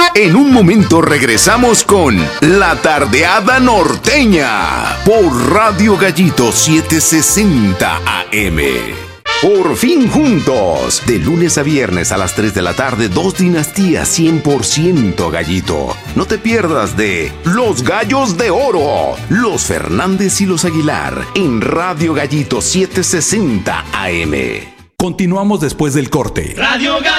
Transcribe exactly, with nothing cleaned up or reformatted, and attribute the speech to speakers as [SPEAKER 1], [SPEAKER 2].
[SPEAKER 1] En un momento regresamos con La Tardeada Norteña por Radio Gallito setecientos sesenta A M. Por fin juntos, de lunes a viernes a las tres de la tarde, dos dinastías cien por ciento Gallito. No te pierdas de Los Gallos de Oro, los Fernández y los Aguilar, en Radio Gallito setecientos sesenta A M.
[SPEAKER 2] Continuamos después del corte.
[SPEAKER 3] Radio Gallito.